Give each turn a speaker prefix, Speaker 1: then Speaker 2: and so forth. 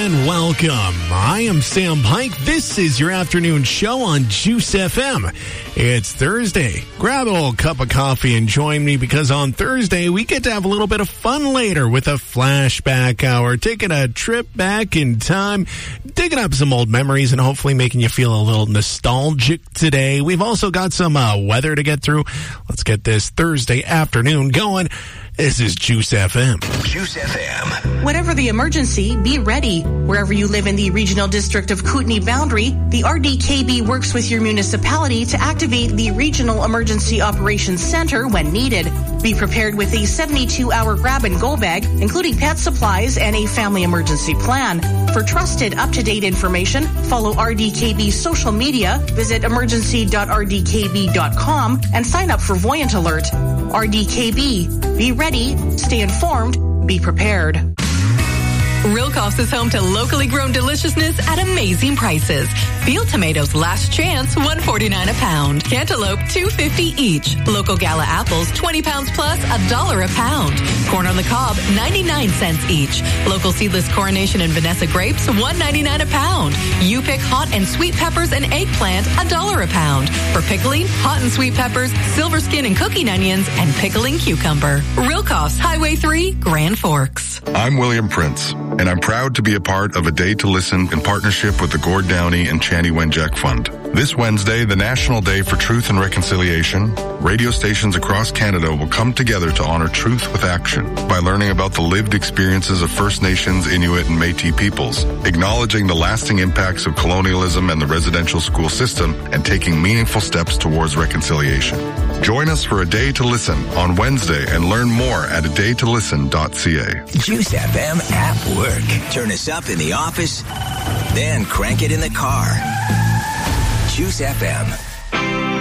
Speaker 1: and welcome. I am Sam Pike. This is your afternoon show on Juice FM. It's Thursday. Grab a little cup of coffee and join me because on Thursday we get to have a little bit of fun later with a flashback hour, taking a trip back in time, digging up some old memories and hopefully making you feel a little nostalgic today. We've also got some weather to get through. Let's get this Thursday afternoon going. This is Juice FM.
Speaker 2: Juice FM.
Speaker 3: Whatever the emergency, be ready. Wherever you live in the Regional District of Kootenay boundary, the RDKB works with your municipality to activate the Regional Emergency Operations Center when needed. Be prepared with a 72-hour grab-and-go bag, including pet supplies and a family emergency plan. For trusted, up-to-date information, follow RDKB's social media, visit emergency.rdkb.com, and sign up for Voyant Alert. RDKB. Be ready, stay informed, be prepared.
Speaker 4: Rilkoff's is home to locally grown deliciousness at amazing prices. Field tomatoes last chance, $1.49 a pound. Cantaloupe, $2.50 each. Local Gala apples, 20 pounds plus, $1 a pound. Corn on the cob, 99 cents each. Local seedless Coronation and Vanessa grapes, $1.99 a pound. You pick hot and sweet peppers and eggplant, $1 a pound. For pickling, hot and sweet peppers, silver skin and cooking onions, and pickling cucumber. Rilkoff's, Highway 3, Grand Forks.
Speaker 5: I'm William Prince, and I'm proud to be a part of A Day to Listen in partnership with the Gord Downey and Chani Wenjack Fund. This Wednesday, the National Day for Truth and Reconciliation, radio stations across Canada will come together to honor truth with action by learning about the lived experiences of First Nations, Inuit, and Métis peoples, acknowledging the lasting impacts of colonialism and the residential school system, and taking meaningful steps towards reconciliation. Join us for A Day to Listen on Wednesday and learn more at adaytolisten.ca.
Speaker 2: Juice FM at work. Turn us up in the office, then crank it in the car. Juice FM.